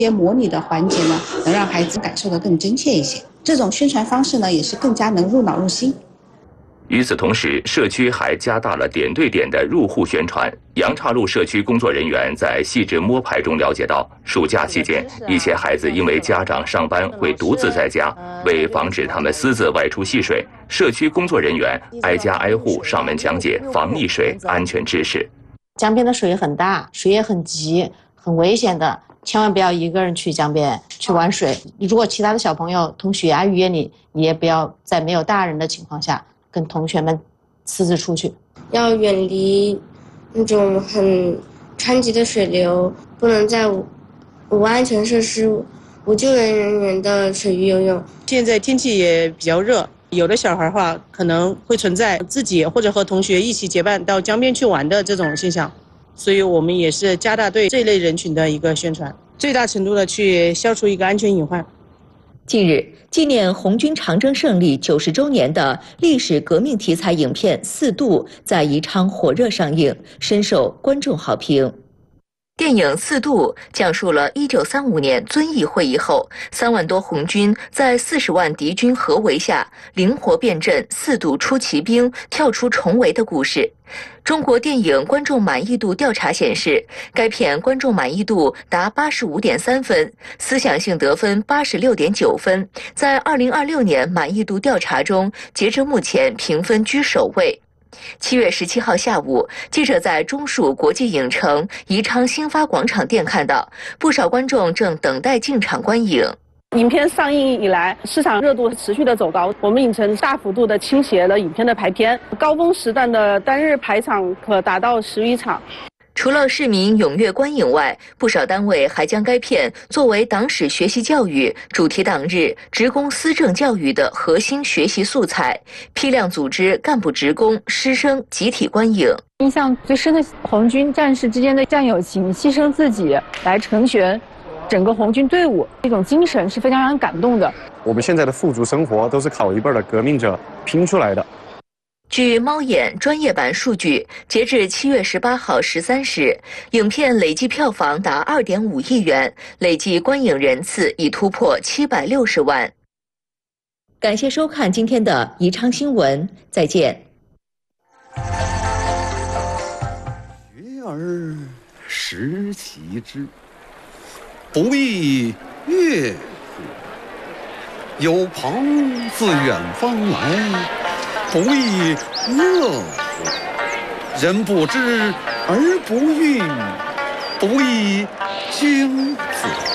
些模拟的环节呢，能让孩子感受得更真切一些。这种宣传方式呢，也是更加能入脑入心。 与此同时，社区还加大了点对点的入户宣传。杨岔路社区工作人员在细致摸排中了解到，暑假期间，一些孩子因为家长上班会独自在家，为防止他们私自外出戏水，社区工作人员挨家挨户上门讲解防溺水安全知识。 江边的水很大，水也很急，很危险的，千万不要一个人去江边去玩水。如果其他的小朋友、同学啊约你，你也不要在没有大人的情况下跟同学们私自出去， 要远离那种很湍急的水流，不能在无安全设施、无救援人员的水域游泳。 现在天气也比较热，有的小孩的话可能会存在自己或者和同学一起结伴到江边去玩的这种现象，所以我们也是加大对这类人群的一个宣传，最大程度的去消除一个安全隐患。 近日，纪念红军长征胜利90周年的历史革命题材影片《4渡》在宜昌火热上映，深受观众好评。电影《4渡》讲述了1935年遵义会议后，3万多红军在40万敌军合围下，灵活变阵，4渡出奇兵，跳出重围的故事。中国电影观众满意度调查显示，该片观众满意度达85.3分，思想性得分86.9分，在2026年满意度调查中，截至目前评分居首位。7月17号下午，记者在中树国际影城宜昌兴发广场店看到，不少观众正等待进场观影。 影片上映以来，市场热度持续的走高，我们影城大幅度的倾斜了影片的排片，高峰时段的单日排场可达到10余场。 除了市民踊跃观影外，不少单位还将该片作为党史学习教育、主题党日、职工思政教育的核心学习素材，批量组织干部职工、师生集体观影。 印象最深的红军战士之间的战友情，牺牲自己来成全整个红军队伍，这种精神是非常让人感动的。 我们现在的富足生活都是靠一辈的革命者拼出来的。 据猫眼专业版数据，截至7月18号13时，影片累计票房达2.5亿元，累计观影人次已突破760万。感谢收看今天的宜昌新闻，再见。 学而时齐之，不亦乐乎？有朋自远方来，不亦乐乎？人不知而不愠，不亦君子？